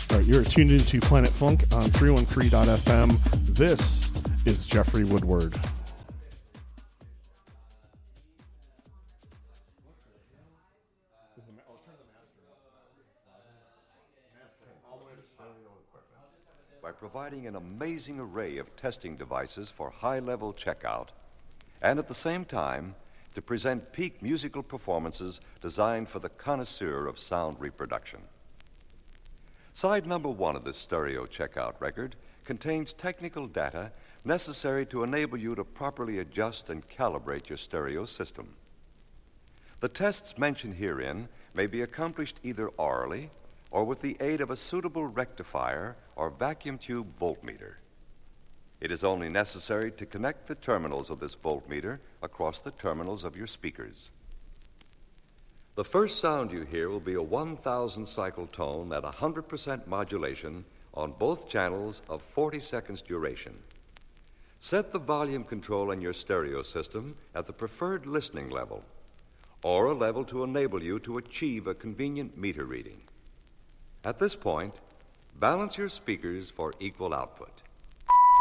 All right, you're tuned into Planet Funk on 313.fm. This is Jeffrey Woodward. By providing an amazing array of testing devices for high-level checkout, and at the same time, to present peak musical performances designed for the connoisseur of sound reproduction. Side number 1 of this stereo checkout record contains technical data necessary to enable you to properly adjust and calibrate your stereo system. The tests mentioned herein may be accomplished either orally or with the aid of a suitable rectifier or vacuum tube voltmeter. It is only necessary to connect the terminals of this voltmeter across the terminals of your speakers. The first sound you hear will be a 1,000 cycle tone at 100% modulation on both channels of 40 seconds duration. Set the volume control in your stereo system at the preferred listening level, or a level to enable you to achieve a convenient meter reading. At this point, balance your speakers for equal output.